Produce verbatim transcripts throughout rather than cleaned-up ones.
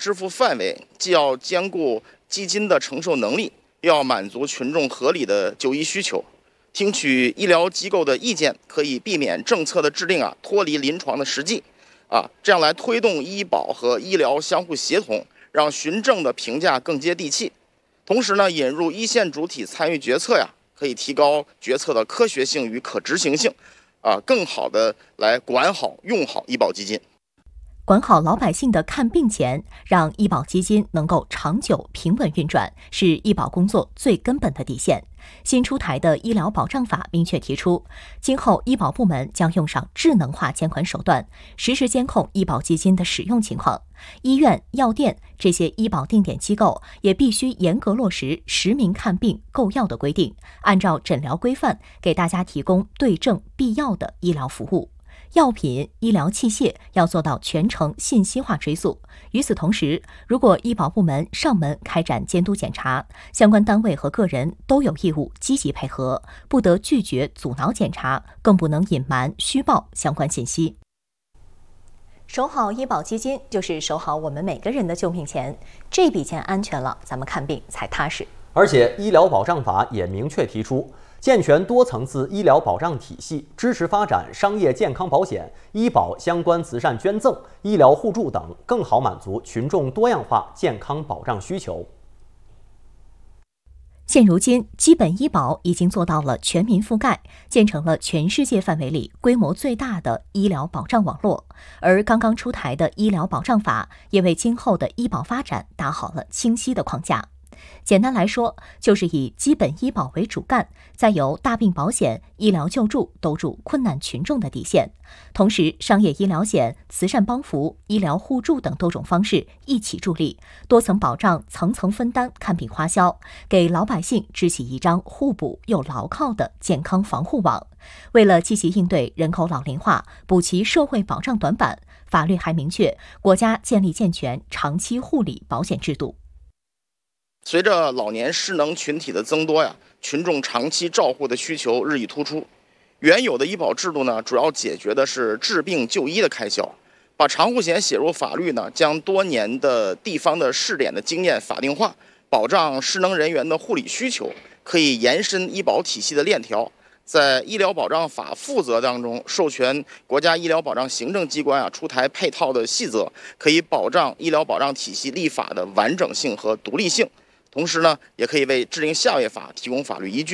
支付范围，既要兼顾基金的承受能力，又要满足群众合理的就医需求。听取医疗机构的意见，可以避免政策的制定啊脱离临床的实际，啊，这样来推动医保和医疗相互协同，让循证的评价更接地气。同时呢，引入一线主体参与决策呀，可以提高决策的科学性与可执行性，啊，更好的来管好用好医保基金。 管好老百姓的看病钱，让医保基金能够长久平稳运转，是医保工作最根本的底线。新出台的医疗保障法明确提出，今后医保部门将用上智能化监管手段，实时监控医保基金的使用情况。医院、药店这些医保定点机构也必须严格落实实名看病购药的规定，按照诊疗规范给大家提供对症必要的医疗服务。药品、医疗器械要做到全程信息化追溯。与此同时，如果医保部门上门开展监督检查，相关单位和个人都有义务积极配合，不得拒绝阻挠检查，更不能隐瞒虚报相关信息。守好医保基金，就是守好我们每个人的救命钱。这笔钱安全了，咱们看病才踏实。 而且，医疗保障法也明确提出，健全多层次医疗保障体系，支持发展商业健康保险、医保相关慈善捐赠、医疗互助等，更好满足群众多样化健康保障需求。 现如今，基本医保已经做到了全民覆盖，建成了全世界范围里规模最大的医疗保障网络。而刚刚出台的医疗保障法，也为今后的医保发展打好了清晰的框架。简单来说，就是以基本医保为主干，再由大病保险、医疗救助兜住困难群众的底线，同时商业医疗险、慈善帮扶、医疗互助等多种方式一起助力，多层保障、层层分担看病花销，给老百姓织起一张互补又牢靠的健康防护网。为了积极应对人口老龄化，补齐社会保障短板，法律还明确，国家建立健全长期护理保险制度。 随着老年失能群体的增多呀，群众长期照护的需求日益突出。原有的医保制度呢，主要解决的是治病就医的开销。把长护险写入法律呢，将多年的地方的试点的经验法定化，保障失能人员的护理需求，可以延伸医保体系的链条。在医疗保障法负责当中，授权国家医疗保障行政机关啊出台配套的细则，可以保障医疗保障体系立法的完整性和独立性。同时呢，也可以为制定下位法提供法律依据。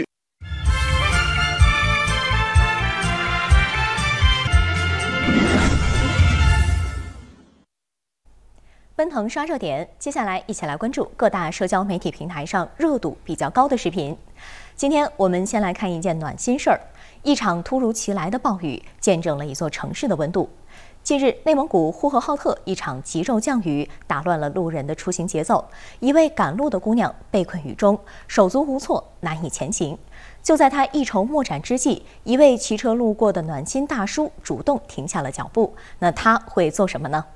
奔腾刷热点，接下来一起来关注各大社交媒体平台上热度比较高的视频。今天我们先来看一件暖心事儿：一场突如其来的暴雨，见证了一座城市的温度。近日，内蒙古呼和浩特一场急骤降雨打乱了路人的出行节奏，一位赶路的姑娘被困雨中，手足无措，难以前行。就在她一筹莫展之际，一位骑车路过的暖心大叔主动停下了脚步。那他会做什么呢？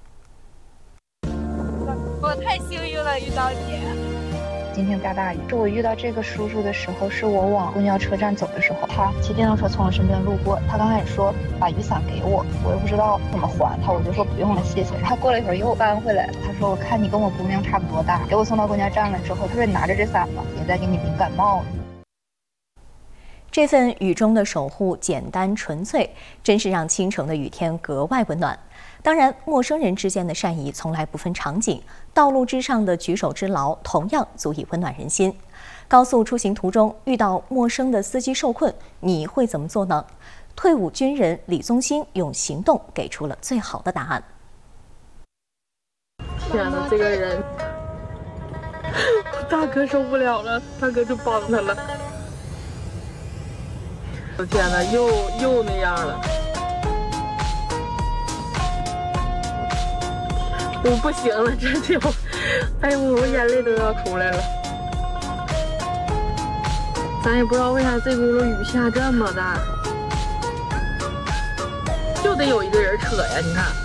我太幸运了，遇到你。 今天下大雨，是我遇到这个叔叔的时候，是我往公交车站走的时候，他骑电动车从我身边路过。他刚开始说把雨伞给我，我又不知道怎么还他，我就说不用了，谢谢。他过了一会儿又搬回来了，他说我看你跟我姑娘差不多大，给我送到公交站了之后，他说你拿着这伞吧，别再给你淋感冒了。 这份雨中的守护简单纯粹，真是让清晨的雨天格外温暖。当然，陌生人之间的善意从来不分场景，道路之上的举手之劳同样足以温暖人心。高速出行途中遇到陌生的司机受困，你会怎么做呢？退伍军人李宗兴用行动给出了最好的答案。 天哪，这个人，大哥受不了了，大哥就帮他了。我天哪，又又那样了。我不行了，这就，哎呦，我眼泪都要出来了。咱也不知道为啥这轱辘雨下这么大，就得有一个人扯呀，你看。